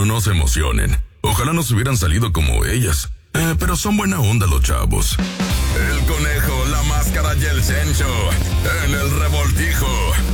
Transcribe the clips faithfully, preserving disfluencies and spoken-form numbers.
Bueno, no se emocionen. Ojalá nos hubieran salido como ellas. Eh, pero son buena onda los chavos. El conejo, la máscara y el cencho en el revoltijo.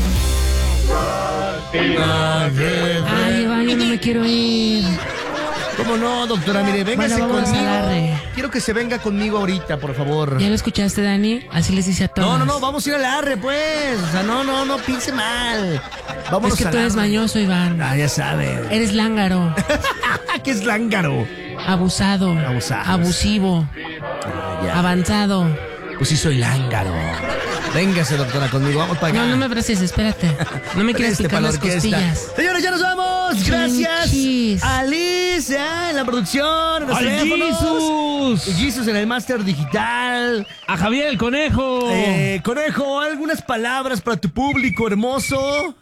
Ay, Iván, yo no me quiero ir. ¿Cómo no, doctora? Mire, véngase Bueno, vamos conmigo. al arre. Quiero que se venga conmigo ahorita, por favor. ¿Ya lo escuchaste, Dani? Así les dice a todos. No, no, no, vamos a ir al arre, pues. O sea, no, no, no piense mal. Vámonos Es que al tú eres arre. mañoso, Iván. Ah, ya sabe. Eres lángaro, ¿Qué es lángaro? abusado, Abusado. abusivo, Ah, ya. avanzado. Pues sí soy lángaro. Véngase, doctora, conmigo. Vamos para acá. No, no me abraces, espérate. No me quieras Preste picar pa' la las orquesta. costillas. Señores, ya nos vamos. Gracias. Chinchis. A Liz, ¿eh? en la producción, en los ¡Al teléfonos. Jesus! Jesus en el máster digital. ¡A Javier el Conejo! Eh, conejo, algunas palabras para tu público hermoso.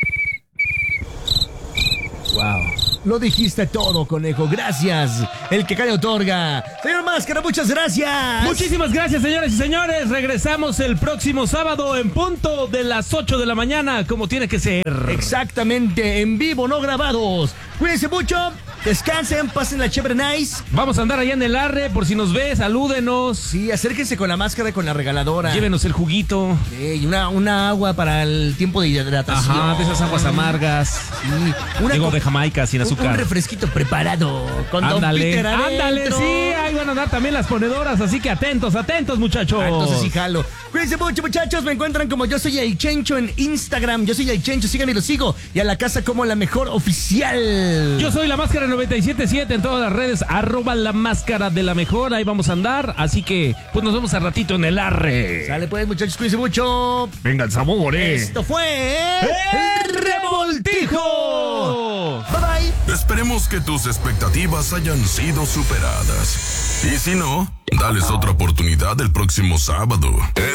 Wow. Lo dijiste todo, conejo. Gracias. El que cae otorga. Señor Máscara, muchas gracias. Muchísimas gracias, señores y señores. Regresamos el próximo sábado en punto de las ocho de la mañana, como tiene que ser. Exactamente, en vivo, no grabados. Cuídense mucho. Descansen, pasen la chévere nice. Vamos a andar allá en el arre, por si nos ve, salúdenos. Sí, acérquense con la máscara y con la regaladora. Llévenos el juguito. Sí, y una, una agua para el tiempo de hidratación. Ajá, de esas aguas amargas. Sí, una Digo, co- de Jamaica, sin un, un azúcar. refresquito preparado. Con Don Ándale, Peter ándale, adentro. sí, ahí van a andar también las ponedoras, así que atentos, atentos, muchachos. Ah, entonces sí jalo. Cuídense mucho, muchachos. Me encuentran como Yo Soy El Chencho en Instagram. Yo Soy El Chencho, síganme y lo sigo. Y a la casa como La Mejor Oficial. Yo soy La Máscara noventa y siete punto siete en todas las redes, arroba La Máscara de la Mejor, ahí vamos a andar, así que pues nos vemos al ratito en el arre. Sale pues, muchachos, cuídense mucho. Venga el sabor, eh. Esto fue... ¡El Revoltijo! Bye, bye. Esperemos que tus expectativas hayan sido superadas. Y si no, dales otra oportunidad el próximo sábado.